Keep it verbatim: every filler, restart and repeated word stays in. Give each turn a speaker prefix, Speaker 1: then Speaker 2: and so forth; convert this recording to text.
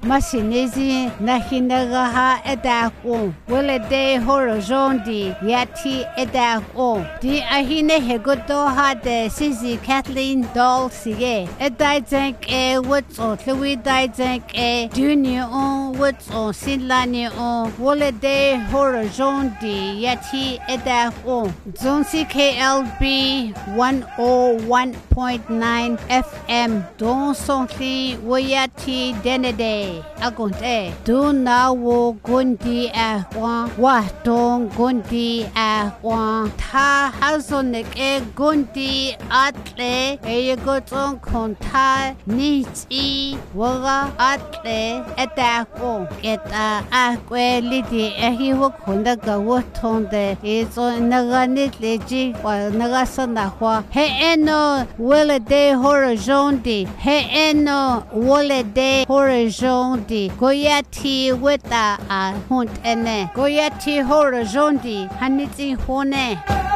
Speaker 1: Masinezi Nahinagaha Edako, Willade Horizon di Yati Edako, Di Ahine Hegoto had the Sisi Kathleen Doll Sige, Edizank A Woods or Louis Dizank A Junior on Woods or Sinlani on Willade Horizon di Yati Edako, Zonsi K L B one oh one point nine F M, Don Sonti Wayati Denede, Agunte, Do now wo Gundi Ahwan, Waton Gundi Ahwan, Ta Hazonik E Gundi Atle, Egoton Konta, Niti, Waga Atle, Etako, Eta Aqua Lidi, Ehiwo Kundaga Wotonde, is on Naganit Leji, while Nagasana, He eno Willa de Horizon di, He eno Willa de Horizon di, Goyati Wita a Hunt ene, Goyati Horizon di, Haniti Hone.